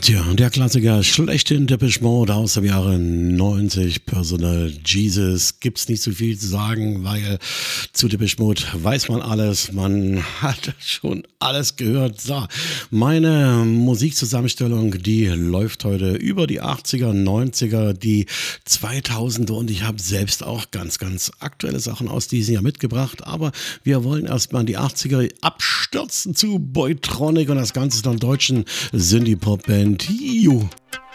Tja, der Klassiker schlechthin Depeche Mode aus dem Jahre 90, Personal Jesus. Gibt's nicht so viel zu sagen, weil zu Depeche Mode weiß man alles, man hat schon alles gehört. So, meine Musikzusammenstellung, die läuft heute über die 80er, 90er, die 2000er und ich habe selbst auch ganz aktuelle Sachen aus diesem Jahr mitgebracht, aber wir wollen erstmal in die 80er abstürzen zu Boytronic und das Ganze ist dann deutschen Synthie-Pop-Band.